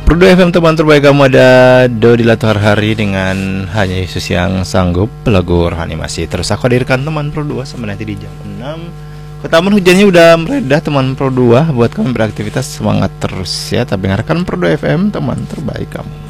Pro 2 FM teman terbaik kamu, ada Dodi Latuhar Hari dengan Hanya Yesus yang Sanggup, lagu rohani masih terus aku hadirkan teman Pro 2 sampai nanti di jam 6. Ketaman hujannya udah mereda teman Pro 2, buat kamu beraktivitas semangat terus ya. Tapi dengarkan Pro 2 FM teman terbaik kamu.